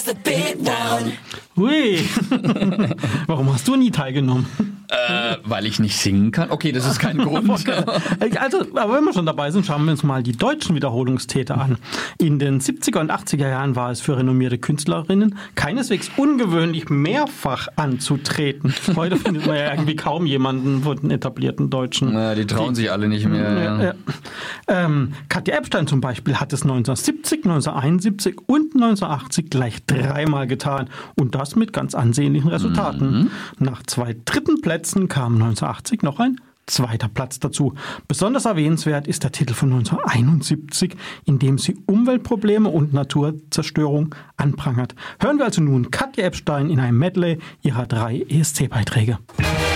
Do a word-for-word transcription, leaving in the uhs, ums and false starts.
the big one. Hui. Warum hast du nie teilgenommen? Äh, weil ich nicht singen kann? Okay, das ist kein Grund. Also, aber wenn wir schon dabei sind, schauen wir uns mal die deutschen Wiederholungstäter an. In den siebziger und achtziger Jahren war es für renommierte Künstlerinnen keineswegs ungewöhnlich, mehrfach anzutreten. Heute findet man ja irgendwie kaum jemanden von den etablierten Deutschen. Na, die trauen die, sich alle nicht mehr. Ja, ja. Ähm, Katja Ebstein zum Beispiel hat es neunzehnhundertsiebzig, neunzehnhunderteinundsiebzig und neunzehnhundertachtzig gleich dreimal getan. Und das mit ganz ansehnlichen Resultaten. Mhm. Nach zwei dritten Plätzen kam neunzehnhundertachtzig noch ein zweiter Platz dazu. Besonders erwähnenswert ist der Titel von neunzehnhunderteinundsiebzig, in dem sie Umweltprobleme und Naturzerstörung anprangert. Hören wir also nun Katja Ebstein in einem Medley ihrer drei E S C-Beiträge.